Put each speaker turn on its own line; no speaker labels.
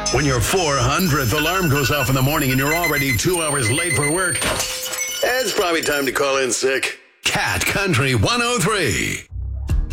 When your 400th alarm goes off in the morning and you're already 2 hours late for work, it's probably time to call in sick. Cat Country 103.